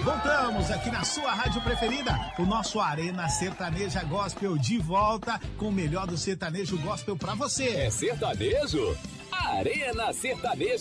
Voltamos aqui na sua rádio preferida, o nosso Arena Sertaneja Gospel de volta com o melhor do sertanejo gospel pra você. É sertanejo? Arena Sertaneja.